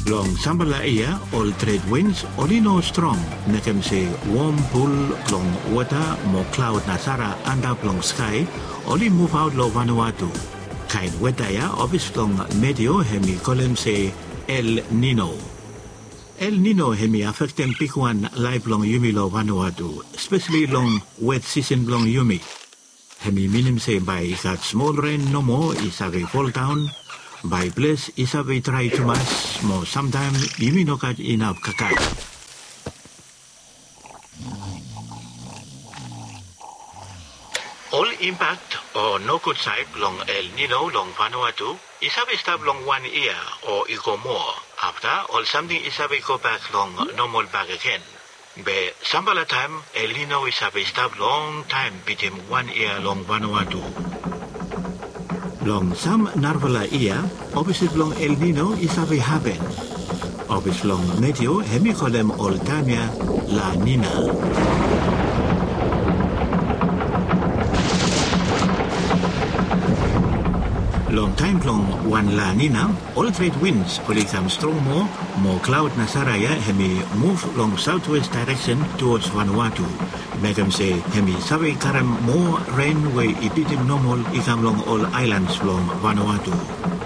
Long Sambalaia, all trade winds, olino strong, nekem se warm pool, long water, more cloud nasara, and up long sky, only move out lo Vanuatu. Kain wetaya, obvious long medio, hemi column se El Nino. El Nino hemi affectem pikuan live long yumi lo Vanuatu, especially long wet season long yumi. Hemi minim se by ikat small rain no more, isave fall down. By place isabe try too much, mo sometimes yumi no kat enough kakai. All impact or no good side long El Nino long Vanuatu, isabe stop long 1 year or ego more. After all something isabe go back long normal back again. Be sambala time El Nino isabe stop long time between 1 year long Vanuatu. Long some narvala ia, obviously long El Nino isabe happen. Obviously long medio hemicolem oltamia La Nina. Long time long one La Nina, all trade winds will become strong more cloud nasaraya hemi move long southwest direction towards Vanuatu. Make them say hemi sabe karam more rain way ipitim normal ikam long all islands long Vanuatu.